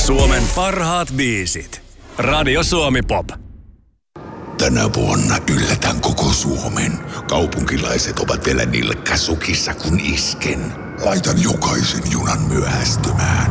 Suomen parhaat biisit. Radio Suomi Pop. Tänä vuonna yllätän koko Suomen. Kaupunkilaiset ovat vielä nilkkäsukissa kun isken. Laitan jokaisen junan myöhästymään.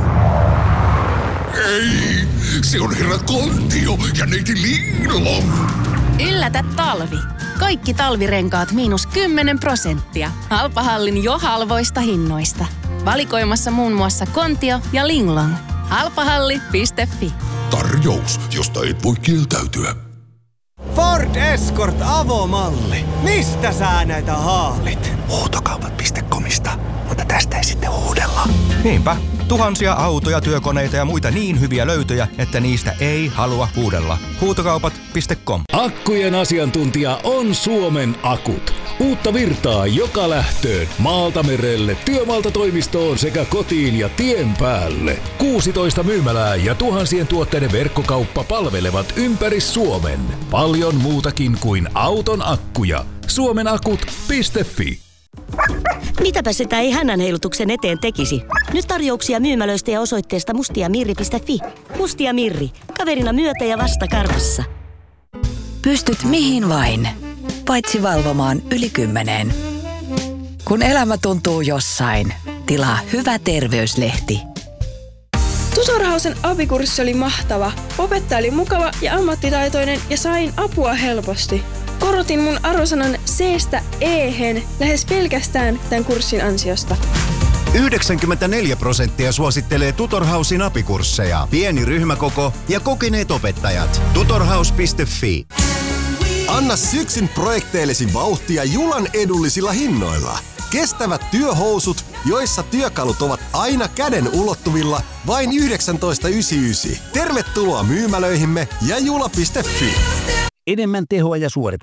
Ei, se on herra Kontio ja neiti Linglong. Yllätä talvi. Kaikki talvirenkaat -10%. Halpahallin jo halvoista hinnoista. Valikoimassa muun muassa Kontio ja Linglong. Halpahalli.fi. Tarjous, josta et voi kieltäytyä. Ford Escort avomalli. Mistä sä näitä haalit? Huutokaupat.comista, mutta tästä ei sitten huudella. Niinpä. Tuhansia autoja, työkoneita ja muita niin hyviä löytöjä, että niistä ei halua huudella. Huutokaupat.com. Akkujen asiantuntija on Suomen Akut. Uutta virtaa joka lähtöön, maalta merelle, työmaalta toimistoon sekä kotiin ja tien päälle. 16 myymälää ja tuhansien tuotteiden verkkokauppa palvelevat ympäri Suomen. Paljon muutakin kuin auton akkuja. Suomenakut.fi. Mitäpä sitä ei hännänheilutuksen eteen tekisi? Nyt tarjouksia myymälöistä ja osoitteesta mustiamirri.fi. Mustia Mirri. Kaverina myötä ja vasta karvassa. Pystyt mihin vain, paitsi valvomaan yli 10. Kun elämä tuntuu jossain, tilaa Hyvä terveyslehti. Tutorhausen apikurssi oli mahtava. Opettaja oli mukava ja ammattitaitoinen ja sain apua helposti. Korotin mun arvosanan C:stä E:hen lähes pelkästään tämän kurssin ansiosta. 94% suosittelee Tutorhausin apikursseja. Pieni ryhmäkoko ja kokeneet opettajat. Tutorhaus.fi. Anna syksyn projekteillesi vauhtia Julan edullisilla hinnoilla. Kestävät työhousut, joissa työkalut ovat aina käden ulottuvilla, vain 19,99. Tervetuloa myymälöihimme ja jula.fi. Enemmän tehoa ja suoritusta.